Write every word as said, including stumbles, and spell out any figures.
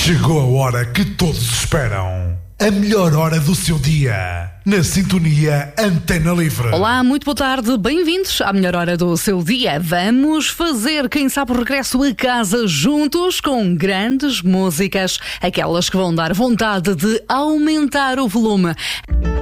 Chegou a hora que todos esperam. A melhor hora do seu dia. Na sintonia Antena Livre. Olá, muito boa tarde. Bem-vindos à melhor hora do seu dia. Vamos fazer, quem sabe, o regresso a casa juntos com grandes músicas. Aquelas que vão dar vontade de aumentar o volume.